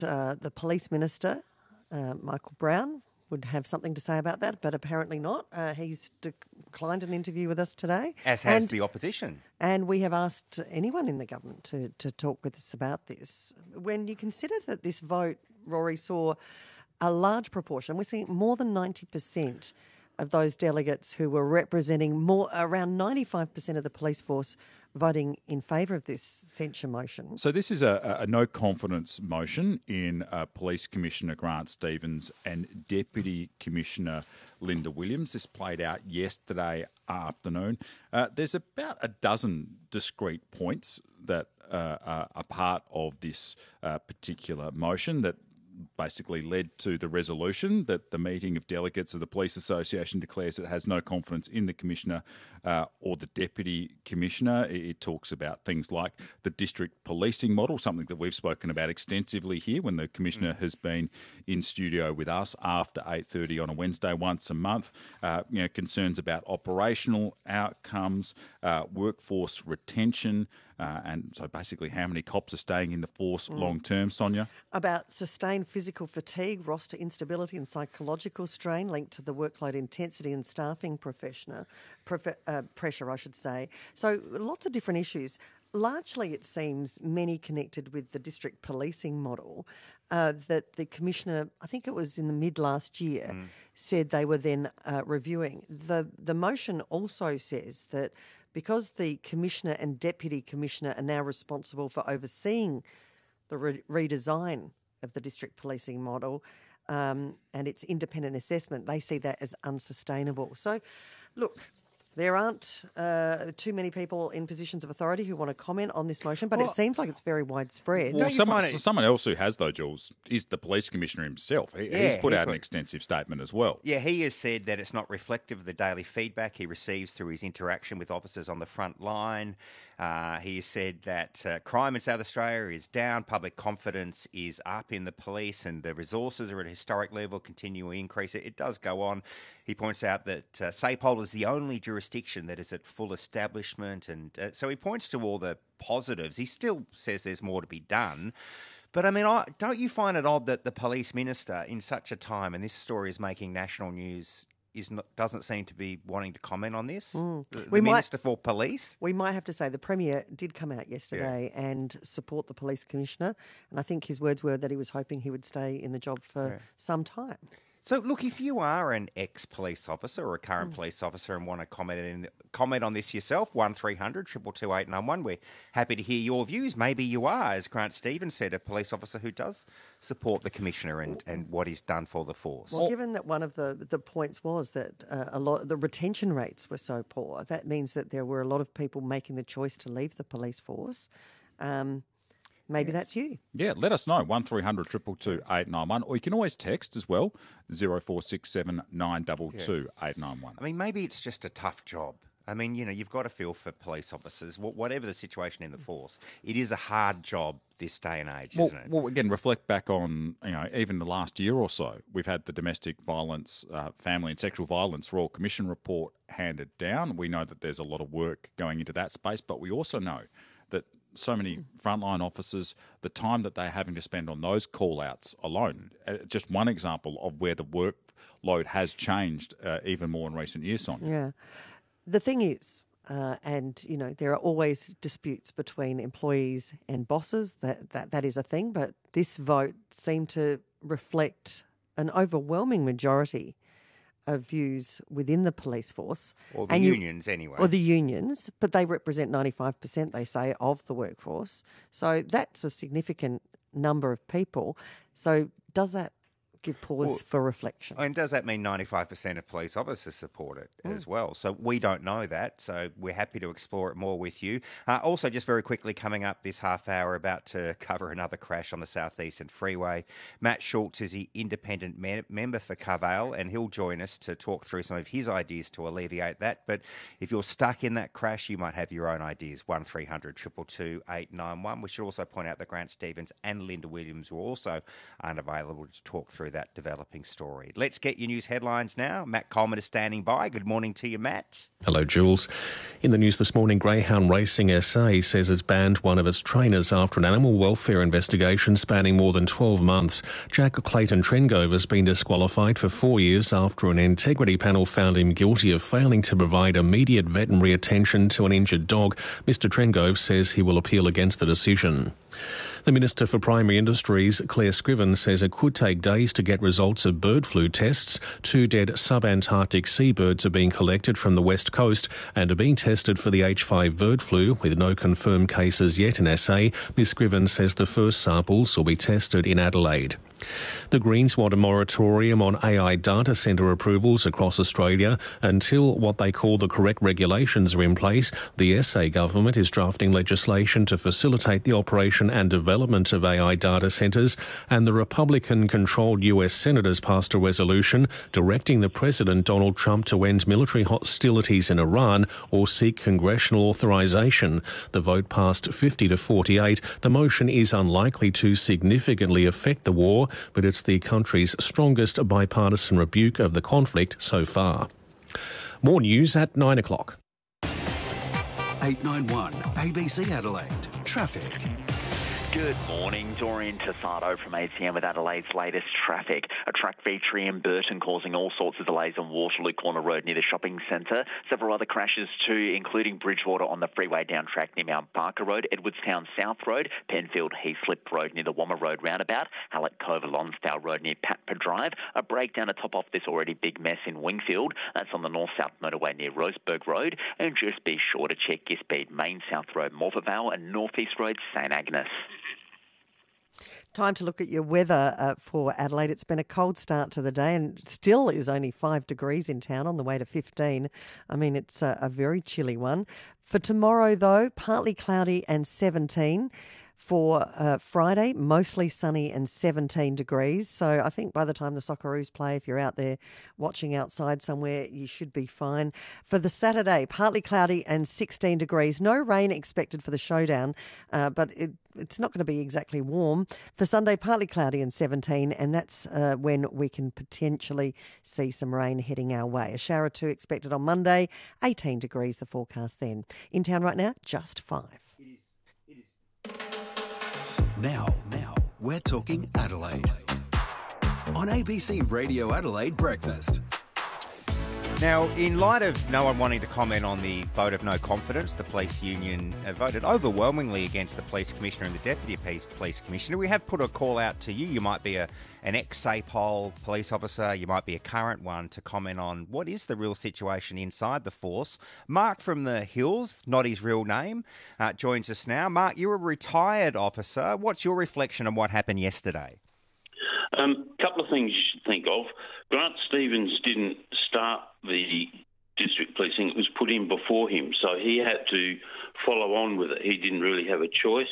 the police minister, Michael Brown, would have something to say about that, but apparently not. He's declined an interview with us today. As has the opposition. And we have asked anyone in the government to talk with us about this. When you consider that this vote, Rory, saw a large proportion, we're seeing more than 90% of those delegates who were representing around 95% of the police force voting in favour of this censure motion. So this is a no confidence motion in Police Commissioner Grant Stevens and Deputy Commissioner Linda Williams. This played out yesterday afternoon. There's about a dozen discrete points that are part of this particular motion that basically led to the resolution that the meeting of delegates of the Police Association declares it has no confidence in the Commissioner or the Deputy Commissioner. It talks about things like the district policing model, something that we've spoken about extensively here when the Commissioner has been in studio with us after 8:30 on a Wednesday once a month. Concerns about operational outcomes, workforce retention, and so basically how many cops are staying in the force long term, Sonia? About sustained physical fatigue, roster instability and psychological strain linked to the workload intensity and staffing pressure, I should say. So lots of different issues. Largely, it seems, many connected with the district policing model that the Commissioner, I think it was in the mid last year, said they were then reviewing. The motion also says that because the Commissioner and Deputy Commissioner are now responsible for overseeing the redesign of the district policing model and its independent assessment, they see that as unsustainable. So, look, there aren't too many people in positions of authority who want to comment on this motion, but it seems like it's very widespread. Well, someone else who has, though, Jules, is the Police Commissioner himself. He's put out an extensive statement as well. Yeah, he has said that it's not reflective of the daily feedback he receives through his interaction with officers on the front line. He has said that crime in South Australia is down, public confidence is up in the police, and the resources are at a historic level, continuing to increase. It does go on. He points out that SAPOL is the only jurisdiction that is at full establishment, and so he points to all the positives. He still says there's more to be done. But, I mean, don't you find it odd that the police minister, in such a time, and this story is making national news, doesn't seem to be wanting to comment on this? The Minister for Police? We might have to say the Premier did come out yesterday and support the Police Commissioner, and I think his words were that he was hoping he would stay in the job for some time. So, look, if you are an ex-police officer or a current police officer and want to comment on this yourself, 1300 222 891, we're happy to hear your views. Maybe you are, as Grant Stevens said, a police officer who does support the Commissioner and what he's done for the force. Well, given that one of the points was that the retention rates were so poor, that means that there were a lot of people making the choice to leave the police force. Maybe that's you. Yeah, let us know, 1300 222 891, or you can always text as well, 0467 922 891. I mean, maybe it's just a tough job. I mean, you've got to feel for police officers, whatever the situation in the force. It is a hard job this day and age, isn't it? Well, again, reflect back on, even the last year or so, we've had the Domestic Violence, Family and Sexual Violence Royal Commission report handed down. We know that there's a lot of work going into that space, but we also know that so many frontline officers, the time that they're having to spend on those call-outs alone, just one example of where the workload has changed even more in recent years, Sonia. Yeah. The thing is, there are always disputes between employees and bosses. That is a thing, but this vote seemed to reflect an overwhelming majority of views within the police force. Or the unions, anyway. Or the unions, but they represent 95%, they say, of the workforce. So that's a significant number of people. So does that give pause for reflection? And does that mean 95% of police officers support it as well? So we don't know that, so we're happy to explore it more with you. Also, just very quickly, coming up this half hour, about to cover another crash on the South Eastern Freeway. Matt Schultz is the independent member for Carvale, and he'll join us to talk through some of his ideas to alleviate that. But if you're stuck in that crash, you might have your own ideas, 1300 222 891. We should also point out that Grant Stevens and Linda Williams were also unavailable to talk through through that developing story. Let's get your news headlines now. Matt Coleman is standing by. Good morning to you, Matt. Hello, Jules. In the news this morning, Greyhound Racing SA says it's banned one of its trainers after an animal welfare investigation spanning more than 12 months. Jack Clayton Trengove has been disqualified for 4 years after an integrity panel found him guilty of failing to provide immediate veterinary attention to an injured dog. Mr. Trengove says he will appeal against the decision. The Minister for Primary Industries, Claire Scriven, says it could take days to get results of bird flu tests. 2 dead subantarctic seabirds are being collected from the west coast and are being tested for the H5 bird flu, with no confirmed cases yet in SA. Ms Scriven says the first samples will be tested in Adelaide. The Greens want a moratorium on AI data centre approvals across Australia until what they call the correct regulations are in place. The SA government is drafting legislation to facilitate the operation and development of AI data centres, and the Republican-controlled US senators passed a resolution directing the President Donald Trump to end military hostilities in Iran or seek congressional authorisation. The vote passed 50 to 48. The motion is unlikely to significantly affect the war, but it's the country's strongest bipartisan rebuke of the conflict so far. More news at 9 o'clock. 891 ABC Adelaide. Traffic. Good morning, Dorian Tassado from ATM with Adelaide's latest traffic. A truck featuring in Burton causing all sorts of delays on Waterloo Corner Road near the shopping centre. Several other crashes too, including Bridgewater on the freeway down track near Mount Barker Road, Edwardstown South Road, Penfield Heathslip Road near the Wommer Road roundabout, Hallett Cove Lonsdale Road near Patpa Drive. A breakdown to top off this already big mess in Wingfield. That's on the north-south motorway near Roseburg Road. And just be sure to check your speed Main South Road, Morphettvale and North East Road, St Agnes. Time to look at your weather for Adelaide. It's been a cold start to the day and still is only 5 degrees in town on the way to 15. I mean, it's a very chilly one. For tomorrow, though, partly cloudy and 17. For Friday, mostly sunny and 17 degrees. So I think by the time the Socceroos play, if you're out there watching outside somewhere, you should be fine. For the Saturday, partly cloudy and 16 degrees. No rain expected for the showdown, but it's not going to be exactly warm. For Sunday, partly cloudy and 17, and that's when we can potentially see some rain heading our way. A shower or two expected on Monday, 18 degrees the forecast then. In town right now, just 5. Now, we're talking Adelaide. On ABC Radio Adelaide Breakfast. Now, in light of no one wanting to comment on the vote of no confidence, the police union voted overwhelmingly against the police commissioner and the deputy police commissioner. We have put a call out to you. You might be an ex-SAPOL police officer. You might be a current one, to comment on what is the real situation inside the force. Mark from the Hills, not his real name, joins us now. Mark, you're a retired officer. What's your reflection on what happened yesterday? Couple of things you should think of. Grant Stevens didn't start the district policing. It was put in before him, so he had to follow on with it. He didn't really have a choice.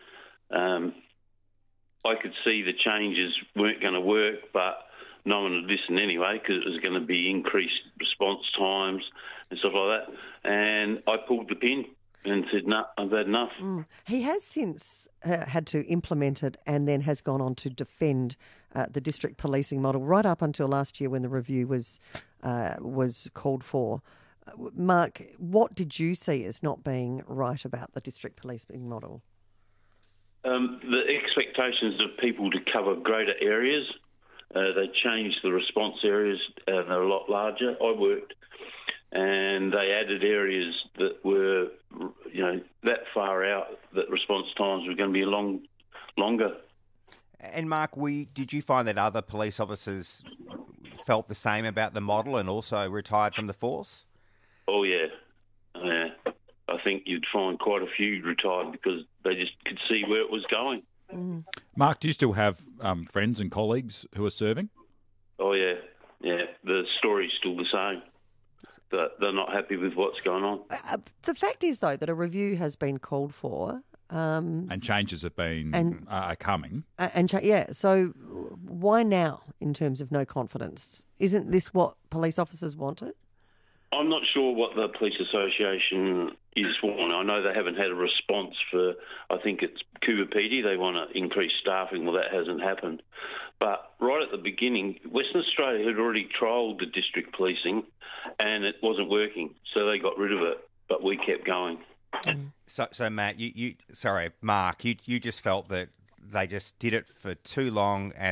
I could see the changes weren't going to work, but no one would listen anyway because it was going to be increased response times and stuff like that. And I pulled the pin and said, no, I've had enough. He has since had to implement it and then has gone on to defend the district policing model right up until last year when the review was called for. Mark, what did you see as not being right about the district policing model? The expectations of people to cover greater areas. They changed the response areas. They're a lot larger. I worked and they added areas that were, that far out that response times were going to be longer. And Mark, did you find that other police officers felt the same about the model and also retired from the force? Oh, yeah. I think you'd find quite a few retired because they just could see where it was going. Mark, do you still have friends and colleagues who are serving? Oh, yeah. Yeah, the story's still the same. They're not happy with what's going on. The fact is, though, that a review has been called for. And changes have been are coming. So why now in terms of no confidence? Isn't this what police officers wanted? I'm not sure what the Police Association is wanting. I know they haven't had a response for, I think it's Coober PD. They want to increase staffing. Well, that hasn't happened. But right at the beginning, Western Australia had already trialled the district policing and it wasn't working, so they got rid of it, but we kept going. So Matt, Mark, you just felt that they just did it for too long and